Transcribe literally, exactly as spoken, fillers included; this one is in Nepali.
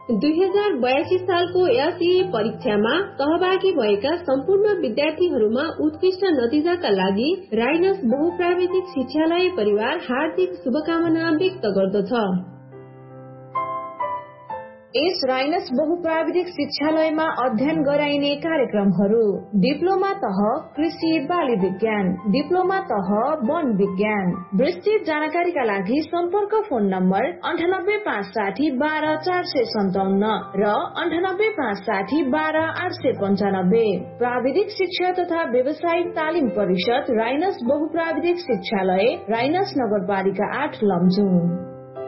दुई हजार बयासी सालको एसई परीक्षामा सहभागी भएका सम्पूर्ण विद्यार्थीहरूमा उत्कृष्ट नतिजाका लागि राइनस बहुप्राविधिक शिक्षालय परिवार हार्दिक शुभकामना व्यक्त गर्दछ। यस राइनस बहुप्राविधिक शिक्षालयमा अध्ययन गराइने कार्यक्रमहरू: डिप्लोमा तह कृषि बाली विज्ञान, डिप्लोमा तह वन विज्ञान। विस्तृत जानकारीका लागि सम्पर्क फोन नम्बर अन्ठानब्बे पाँच साठी बाह्र चार सय सन्ताउन्न र अन्ठानब्बे पाँच साठी बाह्र आठ सय पन्चानब्बे। प्राविधिक शिक्षा तथा व्यावसायिक तालिम परिषद राइनस बहुप्राविधिक शिक्षालय, राइनस नगरपालिका आठ, लमजुङ।